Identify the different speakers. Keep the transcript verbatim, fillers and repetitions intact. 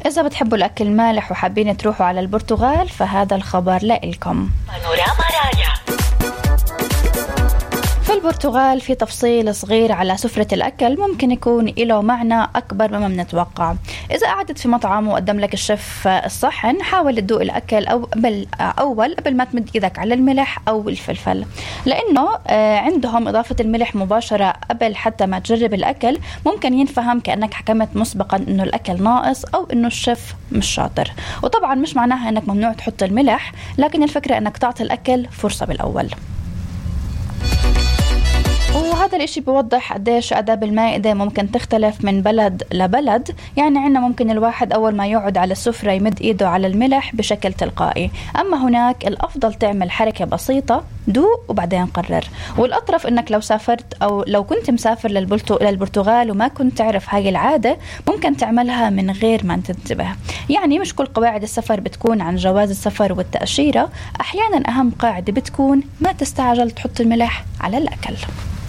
Speaker 1: إذا بتحبوا الأكل مالح وحابين تروحوا على البرتغال فهذا الخبر لإلكم. في البرتغال في تفصيل صغير على سفرة الأكل ممكن يكون له معنى أكبر مما بنتوقع. إذا قعدت في مطعم وقدم لك الشيف الصحن، حاول تدوق الأكل أو قبل أول قبل ما تمد إيدك على الملح أو الفلفل، لأنه عندهم إضافة الملح مباشرة قبل حتى ما تجرب الأكل ممكن ينفهم كأنك حكمت مسبقا إنه الأكل ناقص أو إنه الشيف مش شاطر. وطبعا مش معناها إنك ممنوع تحط الملح، لكن الفكرة إنك تعطي الأكل فرصة بالأول. وهذا الاشي بيوضح قديش آداب المائدة ممكن تختلف من بلد لبلد. يعني عنا ممكن الواحد أول ما يقعد على السفرة يمد إيده على الملح بشكل تلقائي، أما هناك الأفضل تعمل حركة بسيطة، دوق وبعدين قرر. والأطرف إنك لو سافرت أو لو كنت مسافر للبرتغال وما كنت تعرف هاي العادة ممكن تعملها من غير ما تنتبه. يعني مش كل قواعد السفر بتكون عن جواز السفر والتأشيرة، أحيانا أهم قاعدة بتكون ما تستعجل تحط الملح على الأكل.